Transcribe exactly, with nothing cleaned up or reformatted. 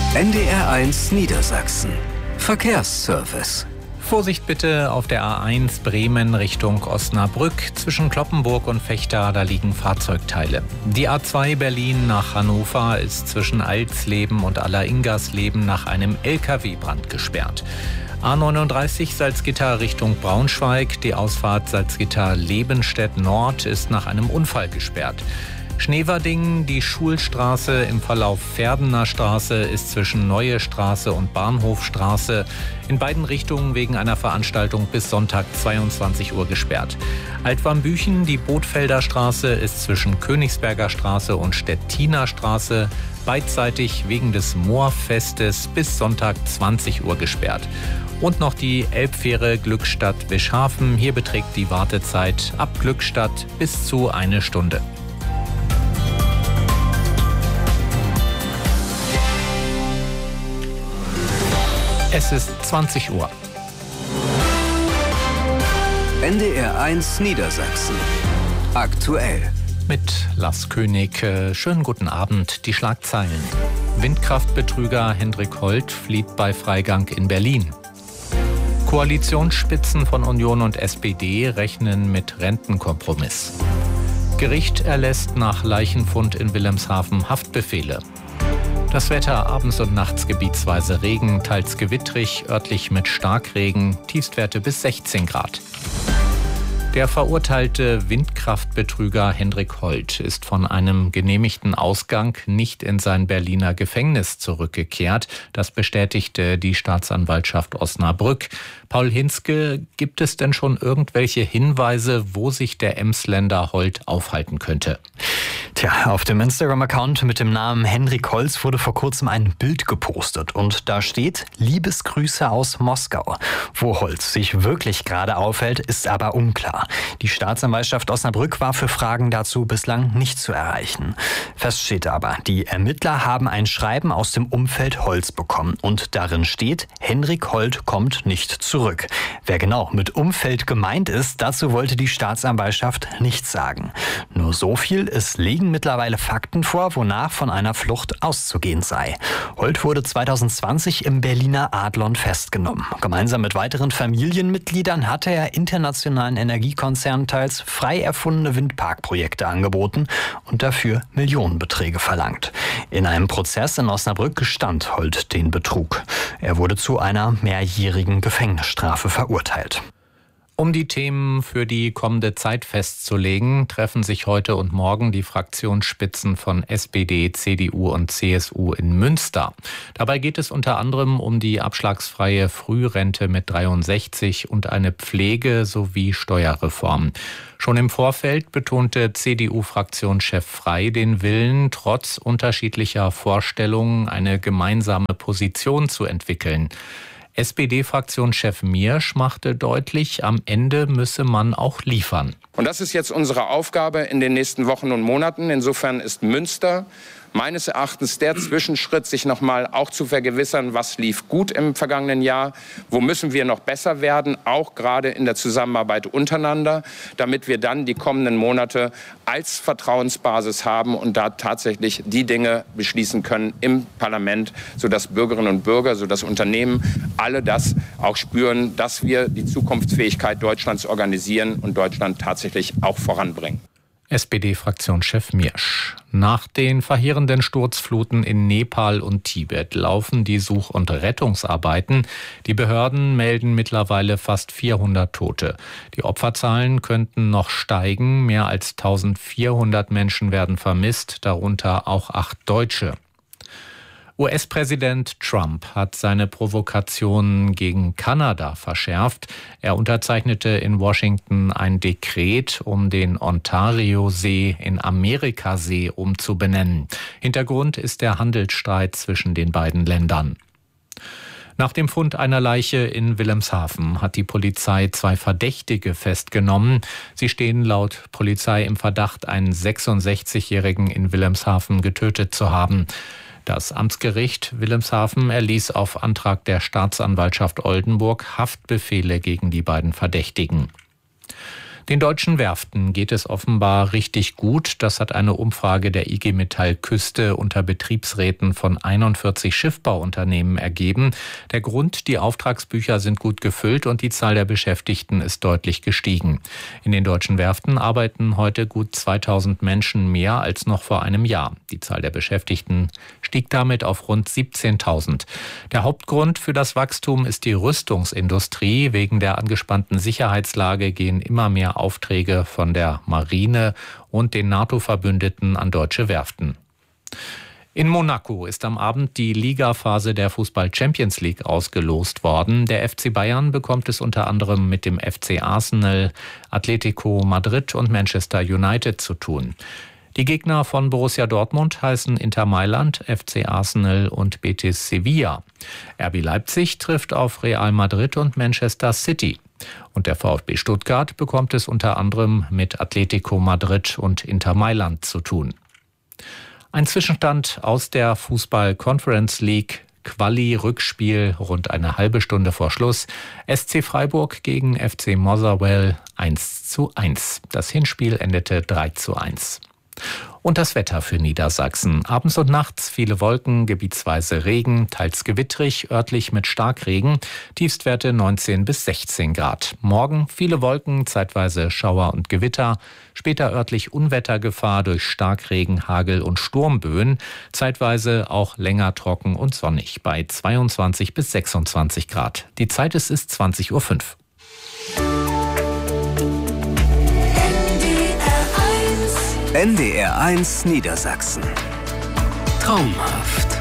N D R eins Niedersachsen. Verkehrsservice. Vorsicht bitte auf der A eins Bremen Richtung Osnabrück. Zwischen Cloppenburg und Vechta, da liegen Fahrzeugteile. Die A zwei Berlin nach Hannover ist zwischen Alsleben und Aller-Ingersleben nach einem L K W-Brand gesperrt. A neununddreißig Salzgitter Richtung Braunschweig. Die Ausfahrt Salzgitter-Lebenstedt Nord ist nach einem Unfall gesperrt. Schneverding, die Schulstraße im Verlauf Verdener Straße ist zwischen Neue Straße und Bahnhofstraße in beiden Richtungen wegen einer Veranstaltung bis Sonntag zweiundzwanzig Uhr gesperrt. Altwarmbüchen, die Bothfelder Straße ist zwischen Königsberger Straße und Stettiner Straße beidseitig wegen des Moorfestes bis Sonntag zwanzig Uhr gesperrt. Und noch die Elbfähre Glückstadt-Wischhafen. Hier beträgt die Wartezeit ab Glückstadt bis zu eine Stunde. Es ist zwanzig Uhr. N D R eins Niedersachsen. Aktuell. Mit Lars König. Schönen guten Abend. Die Schlagzeilen. Windkraftbetrüger Hendrik Holt flieht bei Freigang in Berlin. Koalitionsspitzen von Union und S P D rechnen mit Rentenkompromiss. Gericht erlässt nach Leichenfund in Wilhelmshaven Haftbefehle. Das Wetter abends und nachts gebietsweise Regen, teils gewittrig, örtlich mit Starkregen, Tiefstwerte bis sechzehn Grad. Der verurteilte Windkraftbetrüger Hendrik Holt ist von einem genehmigten Ausgang nicht in sein Berliner Gefängnis zurückgekehrt. Das bestätigte die Staatsanwaltschaft Osnabrück. Paul Hinzke, gibt es denn schon irgendwelche Hinweise, wo sich der Emsländer Holt aufhalten könnte? Tja, auf dem Instagram-Account mit dem Namen Hendrik Holz wurde vor kurzem ein Bild gepostet und da steht Liebesgrüße aus Moskau. Wo Holz sich wirklich gerade aufhält, ist aber unklar. Die Staatsanwaltschaft Osnabrück war für Fragen dazu bislang nicht zu erreichen. Fest steht aber, die Ermittler haben ein Schreiben aus dem Umfeld Holz bekommen und darin steht, Hendrik Holt kommt nicht zurück. Wer genau mit Umfeld gemeint ist, dazu wollte die Staatsanwaltschaft nichts sagen. Nur so viel, es liegen mittlerweile Fakten vor, wonach von einer Flucht auszugehen sei. Holt wurde zweitausendzwanzig im Berliner Adlon festgenommen. Gemeinsam mit weiteren Familienmitgliedern hatte er internationalen Energiekonzernen teils frei erfundene Windparkprojekte angeboten und dafür Millionenbeträge verlangt. In einem Prozess in Osnabrück gestand Holt den Betrug. Er wurde zu einer mehrjährigen Gefängnisstrafe verurteilt. Um die Themen für die kommende Zeit festzulegen, treffen sich heute und morgen die Fraktionsspitzen von S P D, C D U und C S U in Münster. Dabei geht es unter anderem um die abschlagsfreie Frührente mit dreiundsechzig und eine Pflege- sowie Steuerreform. Schon im Vorfeld betonte C D U-Fraktionschef Frey den Willen, trotz unterschiedlicher Vorstellungen eine gemeinsame Position zu entwickeln. S P D-Fraktionschef Miersch machte deutlich, am Ende müsse man auch liefern. Und das ist jetzt unsere Aufgabe in den nächsten Wochen und Monaten. Insofern ist Münster meines Erachtens der Zwischenschritt, sich noch mal auch zu vergewissern, was lief gut im vergangenen Jahr, wo müssen wir noch besser werden, auch gerade in der Zusammenarbeit untereinander, damit wir dann die kommenden Monate als Vertrauensbasis haben und da tatsächlich die Dinge beschließen können im Parlament, sodass Bürgerinnen und Bürger, sodass Unternehmen alle das auch spüren, dass wir die Zukunftsfähigkeit Deutschlands organisieren und Deutschland tatsächlich auch voranbringen. S P D-Fraktionschef Miersch. Nach den verheerenden Sturzfluten in Nepal und Tibet laufen die Such- und Rettungsarbeiten. Die Behörden melden mittlerweile fast vierhundert Tote. Die Opferzahlen könnten noch steigen. Mehr als eintausendvierhundert Menschen werden vermisst, darunter auch acht Deutsche. U S-Präsident Trump hat seine Provokationen gegen Kanada verschärft. Er unterzeichnete in Washington ein Dekret, um den Ontario-See in Amerikasee umzubenennen. Hintergrund ist der Handelsstreit zwischen den beiden Ländern. Nach dem Fund einer Leiche in Wilhelmshaven hat die Polizei zwei Verdächtige festgenommen. Sie stehen laut Polizei im Verdacht, einen sechsundsechzigjährigen in Wilhelmshaven getötet zu haben. Das Amtsgericht Wilhelmshaven erließ auf Antrag der Staatsanwaltschaft Oldenburg Haftbefehle gegen die beiden Verdächtigen. Den deutschen Werften geht es offenbar richtig gut. Das hat eine Umfrage der I G Metall Küste unter Betriebsräten von einundvierzig Schiffbauunternehmen ergeben. Der Grund: die Auftragsbücher sind gut gefüllt und die Zahl der Beschäftigten ist deutlich gestiegen. In den deutschen Werften arbeiten heute gut zweitausend Menschen mehr als noch vor einem Jahr. Die Zahl der Beschäftigten stieg damit auf rund siebzehntausend. Der Hauptgrund für das Wachstum ist die Rüstungsindustrie. Wegen der angespannten Sicherheitslage gehen immer mehr Aufträge von der Marine und den NATO-Verbündeten an deutsche Werften. In Monaco ist am Abend die Ligaphase der Fußball-Champions League ausgelost worden. Der F C Bayern bekommt es unter anderem mit dem F C Arsenal, Atletico Madrid und Manchester United zu tun. Die Gegner von Borussia Dortmund heißen Inter Mailand, F C Arsenal und Betis Sevilla. R B Leipzig trifft auf Real Madrid und Manchester City. Und der VfB Stuttgart bekommt es unter anderem mit Atletico Madrid und Inter Mailand zu tun. Ein Zwischenstand aus der Fußball-Conference League. Quali-Rückspiel rund eine halbe Stunde vor Schluss. S C Freiburg gegen F C Motherwell eins zu eins. Das Hinspiel endete drei zu eins. Und das Wetter für Niedersachsen. Abends und nachts viele Wolken, gebietsweise Regen, teils gewittrig, örtlich mit Starkregen. Tiefstwerte neunzehn bis sechzehn Grad. Morgen viele Wolken, zeitweise Schauer und Gewitter. Später örtlich Unwettergefahr durch Starkregen, Hagel und Sturmböen. Zeitweise auch länger trocken und sonnig bei zweiundzwanzig bis sechsundzwanzig Grad. Die Zeit ist, ist zwanzig Uhr fünf. N D R eins Niedersachsen. Traumhaft.